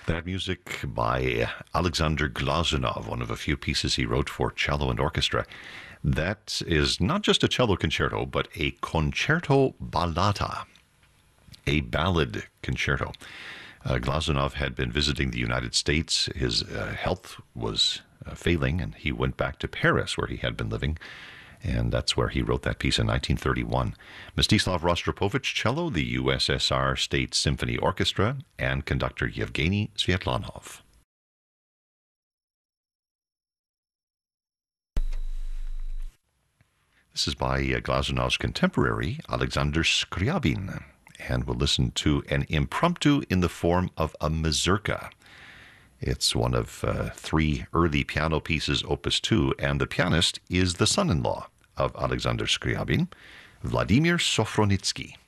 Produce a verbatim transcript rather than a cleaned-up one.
That music by Alexander Glazunov, one of a few pieces he wrote for cello and orchestra. That is not just a cello concerto, but a concerto ballata, a ballad concerto. Uh, Glazunov had been visiting the United States. His uh, health was uh, failing, and he went back to Paris, where he had been living, and that's where he wrote that piece in nineteen thirty-one. Mstislav Rostropovich, cello, the U S S R State Symphony Orchestra, and conductor Yevgeny Svetlanov. This is by uh, Glazunov's contemporary, Alexander Scriabin, and we'll listen to an impromptu in the form of a mazurka. It's one of uh, three early piano pieces, Opus two, and the pianist is the son-in-law of Alexander Scriabin, Vladimir Sofronitsky.